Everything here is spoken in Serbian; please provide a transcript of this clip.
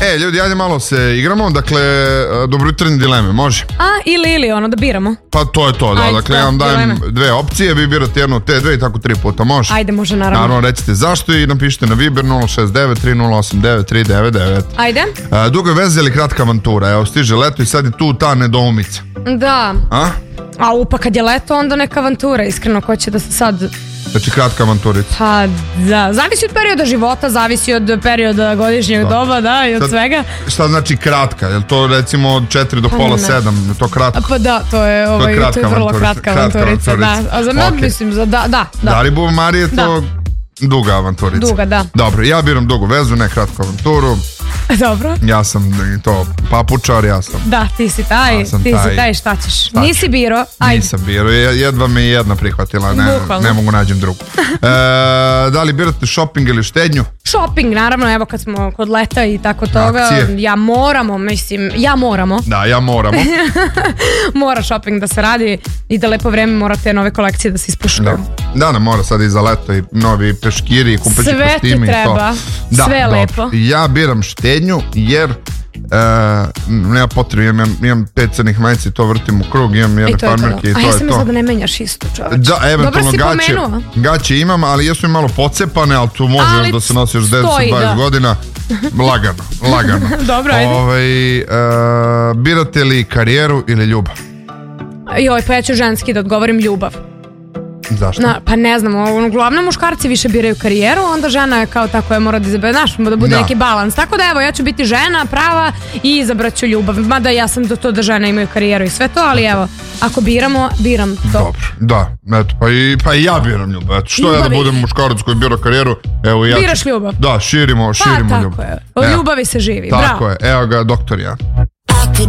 Ljudi, ajde malo se igramo. Dakle, dobrojutarnje dileme, može? Ili, ono da biramo. Pa to je to, da. Ajde, Dakle, ja vam dajem dve opcije, vi birate jednu od te dve i tako 3 puta, može? Ajde, može, naravno. Naravno, recite zašto i napišite na Viber 069 3089 399. Ajde. Duga veza ili kratka avantura? Evo, stiže leto i sad je tu ta nedoumica. Da. Pa kad je leto, onda neka avantura, iskreno, ko će da se sad... Znači kratka avanturica. Pa da, zavisi od perioda života, zavisi od perioda godišnjeg doba, da, i od svega. Šta znači kratka? Je li to recimo od 4 do pola 7? Je to kratko? Pa da, to je vrlo kratka avanturica. Da, a za mene mislim, da. Daribu Marije je to duga avanturica. Duga, da. Dobro, ja biram dugu vezu, ne kratku avanturu. Dobro. Ja sam to papučar, ja sam. Da, ti si taj, šta ćeš? Nisi biro, ajde. Nisam biro, jedva me jedna prihvatila, ne mogu nađem drugu. Da li birate shopping ili štednju? Shopping, naravno, evo kad smo kod leta i tako toga. Akcije. Ja moramo. Da, ja moramo. Mora shopping da se radi i da lepo vreme mora te nove kolekcije da se ispuškaju. Da, mora sad i za leto i novi peškiri i kupaći kostimi. Sve ti treba, sve lepo. Ja biram štednju jer nema potrebe, imam 5 crnih majici, to vrtim u krug, imam jedne farmerke i to je to. A ja sam mislila da ne menjaš isto, čoveč. Da, eventualno gaće imam, ali jesu mi malo pocepane, ali tu može da se nosi još 10-20 godina. Lagano. Dobro, ajde. Birate li karijeru ili ljubav? Pa ja ću ženski da odgovorim ljubav. Zašto? Pa ne znam, uglavnom muškarci više biraju karijeru, onda žena je kao tako je mora da izabere, da bude neki balans. Tako da evo, ja ću biti žena prava i izabrat ću ljubav. Mada ja sam do to da žene imaju karijeru i sve to, ali evo, ako biram to. Dobro, da, eto, pa i ja biram ljubav. Što ja da budem muškarac koji bira karijeru, evo ja ću... Biraš ljubav. Da, širimo ljubav. Pa tako je, o ljubavi se živi, bravo. Tako je, evo ga doktor Jan.